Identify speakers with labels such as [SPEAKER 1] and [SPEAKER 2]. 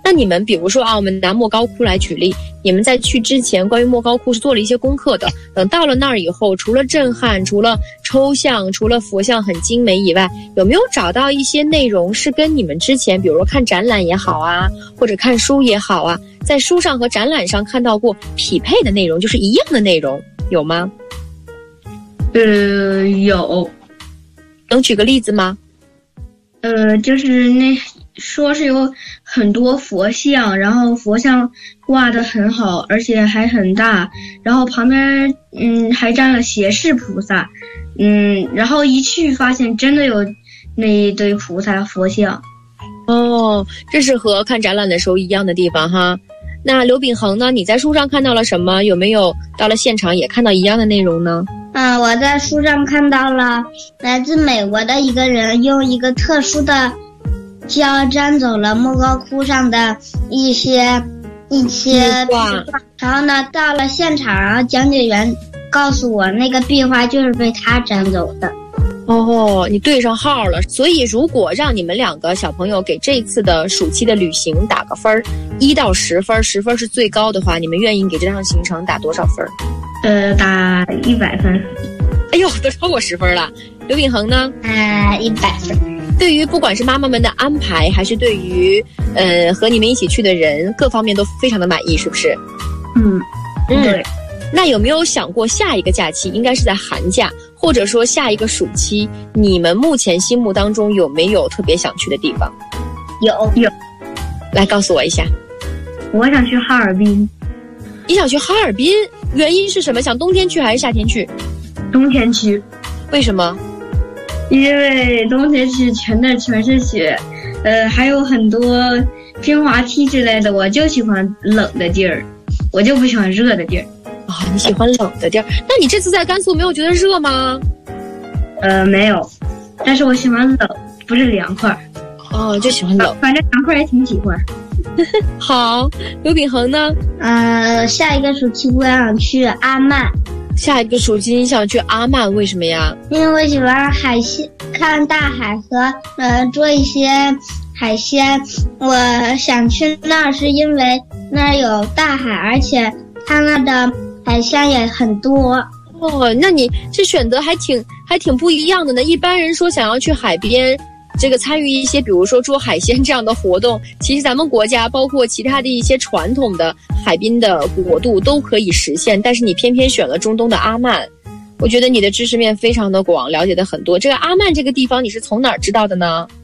[SPEAKER 1] 那你们比如说啊，我们拿莫高窟来举例，你们在去之前关于莫高窟是做了一些功课的，等到了那儿以后，除了震撼，除了抽象，除了佛像很精美以外，有没有找到一些内容是跟你们之前比如说看展览也好啊，或者看书也好啊，在书上和展览上看到过匹配的内容，就是一样的内容，有吗？
[SPEAKER 2] 有。
[SPEAKER 1] 能举个例子吗？
[SPEAKER 2] 就是说是有很多佛像，然后佛像挂得很好，而且还很大，然后旁边还站了胁侍菩萨，然后一去发现真的有那一堆菩萨佛像。
[SPEAKER 1] 哦，这是和看展览的时候一样的地方哈。那刘秉恒呢？你在书上看到了什么？有没有到了现场也看到一样的内容呢？
[SPEAKER 3] 我在书上看到了来自美国的一个人用一个特殊的胶粘走了莫高窟上的一些壁画，然后呢，到了现场，然后讲解员告诉我那个壁画就是被他粘走的。
[SPEAKER 1] 哦，你对上号了。所以如果让你们2个小朋友给这次的暑期的旅行打个分，1到10分，10分是最高的话，你们愿意给这趟行程打多少分？
[SPEAKER 2] 打100分。
[SPEAKER 1] 哎呦，都超过10分了。刘秉恒呢
[SPEAKER 3] ？100分。
[SPEAKER 1] 对于不管是妈妈们的安排，还是对于和你们一起去的人，各方面都非常的满意，是不是？
[SPEAKER 2] 对。
[SPEAKER 1] 那有没有想过下一个假期，应该是在寒假，或者说下一个暑期，你们目前心目当中有没有特别想去的地方？
[SPEAKER 2] 有。
[SPEAKER 1] 来告诉我一下。
[SPEAKER 2] 我想去哈尔滨。
[SPEAKER 1] 你想去哈尔滨，原因是什么？想冬天去还是夏天去？
[SPEAKER 2] 冬天去。
[SPEAKER 1] 为什么？
[SPEAKER 2] 因为冬天去全是雪，还有很多冰滑梯之类的，我就喜欢冷的地儿，我就不喜欢热的地儿。
[SPEAKER 1] 你喜欢冷的地儿？那你这次在甘肃没有觉得热吗？
[SPEAKER 2] 没有，但是我喜欢冷，不是凉快。
[SPEAKER 1] 就喜欢冷。
[SPEAKER 2] 反正凉快也挺喜欢。
[SPEAKER 1] 好，刘秉恒呢？
[SPEAKER 3] 下一个暑期我想去阿曼。
[SPEAKER 1] 下一个暑期你想去阿曼，为什么呀？
[SPEAKER 3] 因为我喜欢海鲜，看大海和做一些海鲜。我想去那儿是因为那儿有大海，而且它那的海鲜也很多。
[SPEAKER 1] 那你这选择还挺不一样的呢。一般人说想要去海边，这个参与一些比如说捉海鲜这样的活动，其实咱们国家包括其他的一些传统的海滨的国度都可以实现，但是你偏偏选了中东的阿曼。我觉得你的知识面非常的广，了解的很多。这个阿曼这个地方你是从哪儿知道的呢？